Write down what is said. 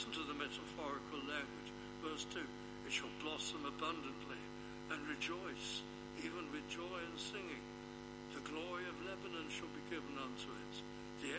listen to the metaphorical language. Verse 2, it shall blossom abundantly and rejoice, even with joy and singing. The glory of Lebanon shall be given unto it.